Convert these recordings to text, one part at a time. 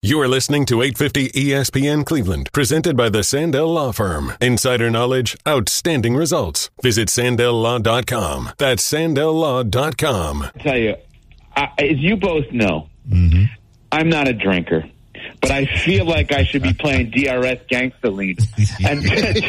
You are listening to 850 ESPN Cleveland, presented by the Sandell Law Firm. Insider knowledge, outstanding results. Visit SandellLaw.com. That's SandellLaw.com. I tell you, as you both know, I'm not a drinker. But I feel like I should be playing DRS Gangsta Lean. And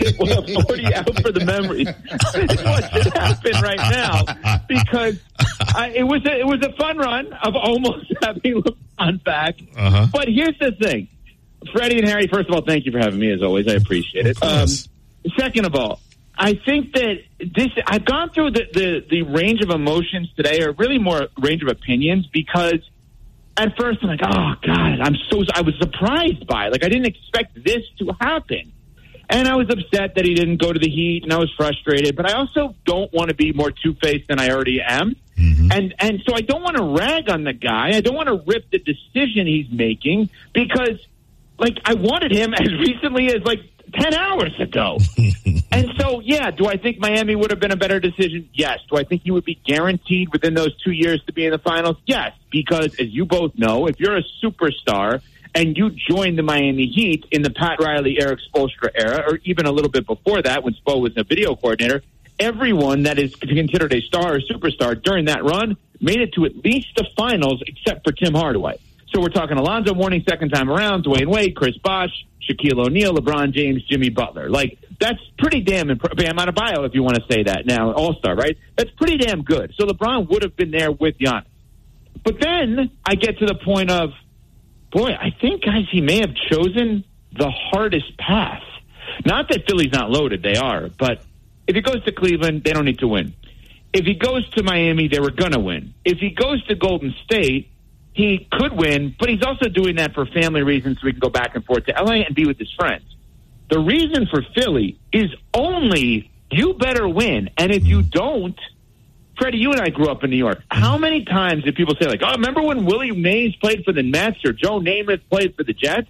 40 out for the memories is what should happen right now. Because it was a fun run of almost having LeBron back. But here's the thing. Freddie and Harry, first of all, thank you for having me, as always. I appreciate it. Second of all, I think that I've gone through the range of emotions today, or really more range of opinions, because at first, I'm like, oh, God, I was surprised by it. Like, I didn't expect this to happen. And I was upset that he didn't go to the Heat, and I was frustrated. But I also don't want to be more two-faced than I already am. And so I don't want to rag on the guy. I don't want to rip the decision he's making because, like, I wanted him as recently as, 10 hours ago. And so, yeah, do I think Miami would have been a better decision? Yes. Do I think he would be guaranteed within those 2 years to be in the finals? Yes, because as you both know, if you're a superstar and you join the Miami Heat in the Pat Riley, Eric Spoelstra era, or even a little bit before that when Spo was a video coordinator, everyone that is considered a star or superstar during that run made it to at least the finals except for Tim Hardaway. So we're talking Alonzo Mourning second time around, Dwayne Wade, Chris Bosh, Shaquille O'Neal, LeBron James, Jimmy Butler. That's pretty damn Bam Adebayo, if you want to say that now, all-star, right? That's pretty damn good. So LeBron would have been there with Giannis. But then I get to the point of, boy, I think, guys, he may have chosen the hardest path. Not that Philly's not loaded, they are. But if he goes to Cleveland, they don't need to win. If he goes to Miami, they were going to win. If he goes to Golden State, he could win, but he's also doing that for family reasons so he can go back and forth to L.A. and be with his friends. The reason for Philly is only you better win. And if you don't, Freddie, you and I grew up in New York. How many times did people say, oh, remember when Willie Mays played for the Mets or Joe Namath played for the Jets?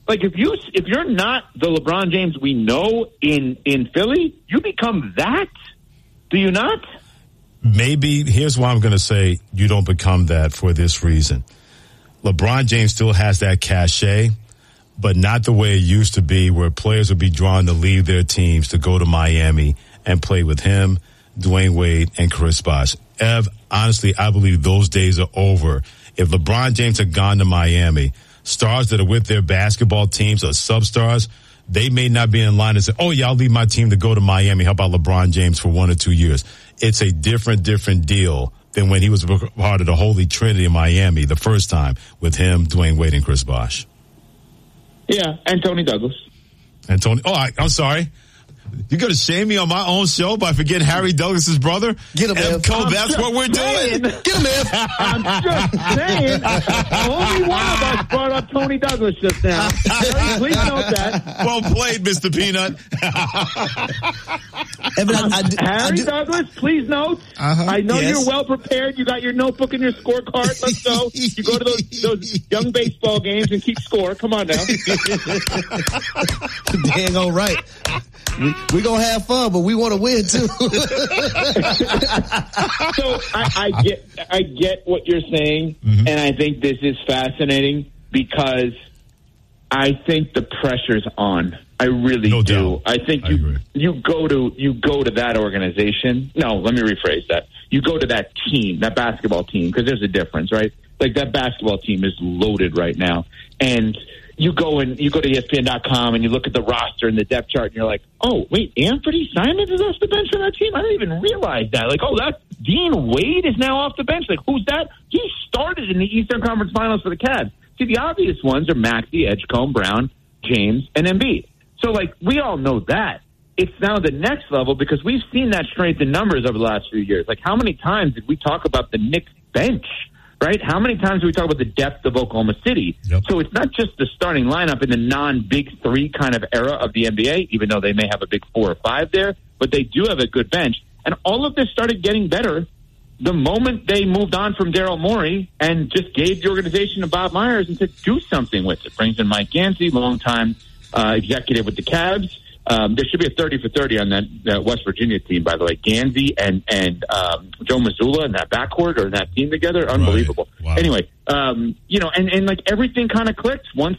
If you're not the LeBron James we know in Philly, you become that. Do you not? Maybe, here's why I'm going to say you don't become that for this reason. LeBron James still has that cachet, but not the way it used to be where players would be drawn to leave their teams to go to Miami and play with him, Dwayne Wade, and Chris Bosh. Ev, honestly, I believe those days are over. If LeBron James had gone to Miami, stars that are with their basketball teams or substars, they may not be in line and say, oh, yeah, I'll leave my team to go to Miami. How about LeBron James for 1 or 2 years? It's a different deal than when he was part of the Holy Trinity in Miami the first time with him, Dwayne Wade, and Chris Bosh. Yeah, and Tony Douglas. I'm sorry. You're going to shame me on my own show by forgetting Harry Douglas's brother? Get him, Ev. That's what we're doing. Get him, Ev. I'm just saying, only one of us brought up Tony Douglas just now. Please note that. Well played, Mr. Peanut. Harry Douglas, please note. I know you're well prepared. You got your notebook and your scorecard. Let's go. You go to those young baseball games and keep score. Come on now. Dang, all right. We're going to have fun, but we want to win, too. So I get what you're saying, and I think this is fascinating because I think the pressure's on. I really do. Doubt. I think you go to that organization. No, let me rephrase that. You go to that team, that basketball team, because there's a difference, right? That basketball team is loaded right now, and you go to ESPN.com and you look at the roster and the depth chart and you're like, oh, wait, Anthony Simons is off the bench for that team? I didn't even realize that. That's Dean Wade is now off the bench. Who's that? He started in the Eastern Conference Finals for the Cavs. See, the obvious ones are Maxey, Edgecombe, Brown, James, and Embiid. So, we all know that. It's now the next level because we've seen that strength in numbers over the last few years. How many times did we talk about the Knicks bench? Right? How many times do we talk about the depth of Oklahoma City? Yep. So it's not just the starting lineup in the non-Big Three kind of era of the NBA, even though they may have a Big 4 or 5 there, but they do have a good bench. And all of this started getting better the moment they moved on from Daryl Morey and just gave the organization to Bob Myers and said, do something with it. Brings in Mike Gansey, longtime executive with the Cavs. There should be a 30 for 30 on that West Virginia team, by the way. Gansey and Joe Mazzulla and that backcourt or that team together, unbelievable. Right. Wow. Anyway, and everything kind of clicked once